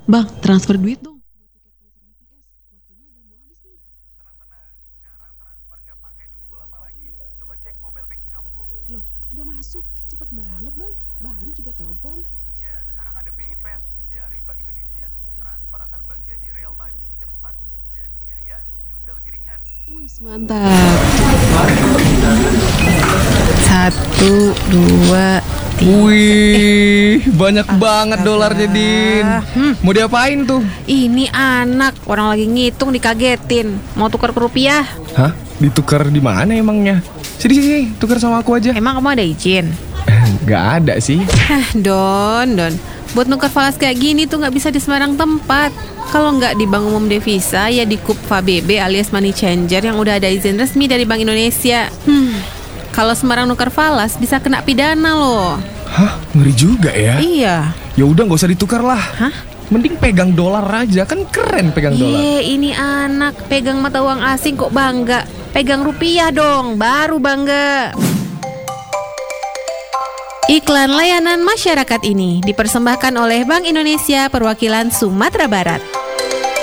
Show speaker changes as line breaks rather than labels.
Bang, transfer duit dong.
Tenang, sekarang transfer nggak pakai nunggu lama lagi. Coba cek mobile banking kamu.
Loh, udah masuk. Cepet banget, Bang. Baru juga telepon.
Iya, sekarang ada BI Fast dari Bank Indonesia. Transfer antar bank jadi real time, cepat, dan biaya juga lebih ringan.
Wih, mantap.
Satu, dua, tiga.
Wih, banyak banget dolarnya, Din. Mau diapain tuh?
Ini anak orang lagi ngitung dikagetin. Mau tukar ke rupiah?
Hah? Ditukar di mana emangnya? Sini, tukar sama aku aja.
Emang kamu ada izin?
Gak ada sih.
Don. Buat nuker falas kayak gini tuh nggak bisa di sembarang tempat. Kalau nggak di Bank Umum Devisa, ya di KUPFA BB alias Money Changer yang udah ada izin resmi dari Bank Indonesia. Kalau sembarang nuker falas bisa kena pidana loh.
Hah? Ngeri juga ya.
Iya.
Ya udah nggak usah ditukar lah.
Hah?
Mending pegang dolar aja, kan keren pegang dolar.
Ini anak pegang mata uang asing kok bangga. Pegang rupiah dong, baru bangga. Iklan layanan masyarakat ini dipersembahkan oleh Bank Indonesia Perwakilan Sumatera Barat.